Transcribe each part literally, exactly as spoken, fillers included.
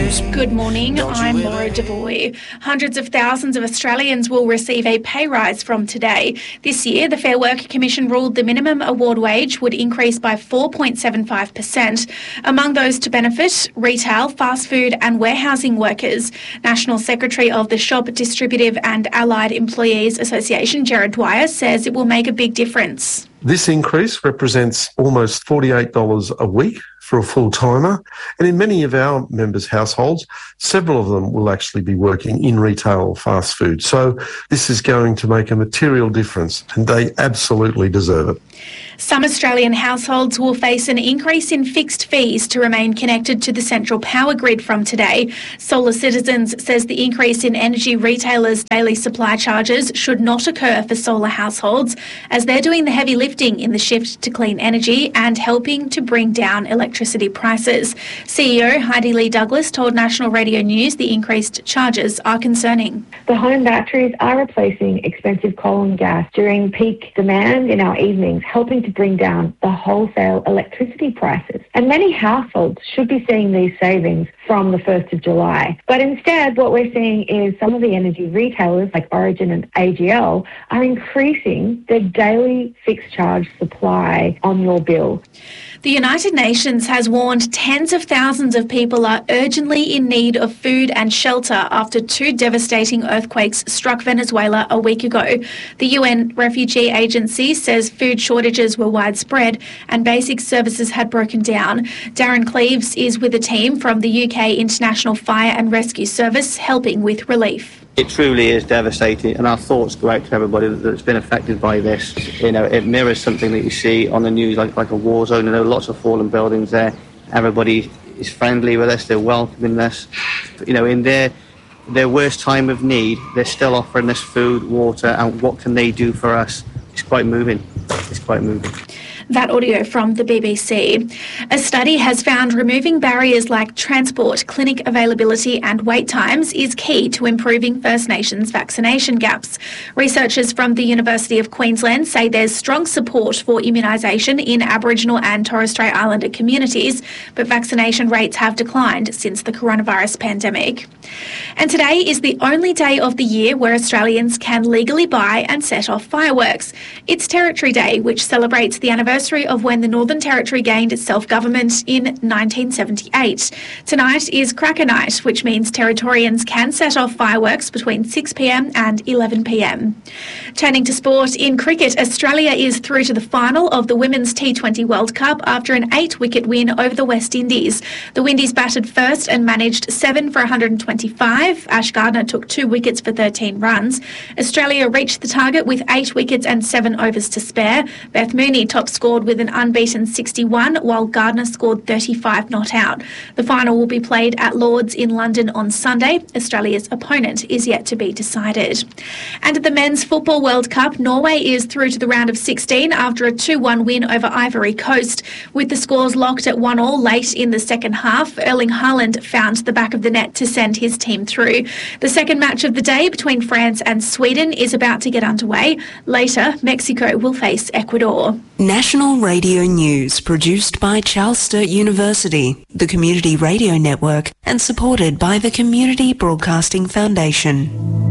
news. Good morning, I'm Laura Devoy. Hundreds of thousands of Australians will receive a pay rise from today. This year, the Fair Work Commission ruled the minimum award wage would increase by four point seven five percent. Among those to benefit, retail, fast food and warehousing workers. National Secretary of the Shop Distributive and Allied Employees Association, Gerard Dwyer, says it will make a big difference. This increase represents almost forty-eight dollars a week for a full-timer, and in many of our members' households, several of them will actually be working in retail or fast food. So this is going to make a material difference, and they absolutely deserve it. Some Australian households will face an increase in fixed fees to remain connected to the central power grid from today. Solar Citizens says the increase in energy retailers' daily supply charges should not occur for solar households, as they're doing the heavy lifting in the shift to clean energy and helping to bring down electricity prices. C E O Heidi Lee Douglas told National Radio News the increased charges are concerning. The home batteries are replacing expensive coal and gas during peak demand in our evenings, helping to bring down the wholesale electricity prices. And many households should be seeing these savings from the first of July. But instead, what we're seeing is some of the energy retailers like Origin and A G L are increasing their daily fixed charge supply on your bill. The United Nations has warned tens of thousands of people are urgently in need of food and shelter after two devastating earthquakes struck Venezuela a week ago. The U N Refugee Agency says food shortages were widespread and basic services had broken down. Darren Cleaves is with a team from the U K International Fire and Rescue Service helping with relief. It truly is devastating, and our thoughts go out to everybody that's been affected by this. You know, it mirrors something that you see on the news, like, like a war zone. You know, lots of fallen buildings there. Everybody is friendly with us, they're welcoming us. You know, in their their worst time of need, they're still offering us food, water, and what can they do for us? It's quite moving. It's quite moving. That audio from the B B C. A study has found removing barriers like transport, clinic availability and wait times is key to improving First Nations vaccination gaps. Researchers from the University of Queensland say there's strong support for immunisation in Aboriginal and Torres Strait Islander communities, but vaccination rates have declined since the coronavirus pandemic. And today is the only day of the year where Australians can legally buy and set off fireworks. It's Territory Day, which celebrates the anniversary of when the Northern Territory gained its self-government in nineteen seventy-eight. Tonight is Cracker Night, which means Territorians can set off fireworks between six p m and eleven p m. Turning to sport, in cricket, Australia is through to the final of the Women's T twenty World Cup after an eight-wicket win over the West Indies. The Windies batted first and managed seven for one hundred twenty-five. Ash Gardner took two wickets for thirteen runs. Australia reached the target with eight wickets and seven overs to spare. Beth Mooney top scored with an unbeaten sixty-one, while Gardner scored thirty-five not out. The final will be played at Lord's in London on Sunday. Australia's opponent is yet to be decided. And at the Men's Football World Cup, Norway is through to the round of sixteen after a two one win over Ivory Coast. With the scores locked at one all late in the second half, Erling Haaland found the back of the net to send his team through. The second match of the day between France and Sweden is about to get underway. Later, Mexico will face Ecuador. National Radio News, produced by Charles Sturt University, the Community Radio Network, and supported by the Community Broadcasting Foundation.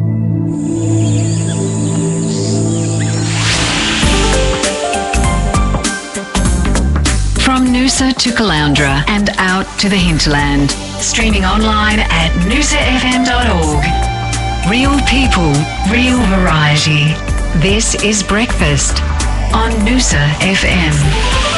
From Noosa to Caloundra and out to the hinterland. Streaming online at noosa f m dot org. Real people, real variety. This is Breakfast on Noosa F M.